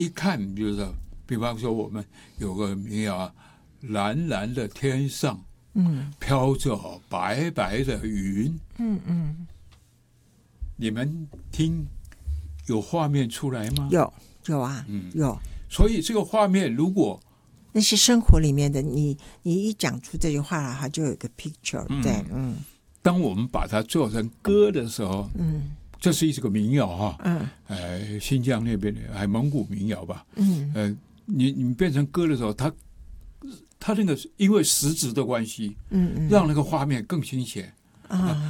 一看就是，比方说我们有个民谣啊，蓝蓝的天上，飘着白白的云，你们听有画面出来吗？ 有啊，有。 所以这个画面如果那是生活里面的，你一讲出这句话来，它就有一个 picture，对， 当我们把它做成歌的时候，这是一个民谣哈，新疆那边的还蒙古民谣吧，你变成歌的时候，它那个因为实质的关系，让那个画面更清显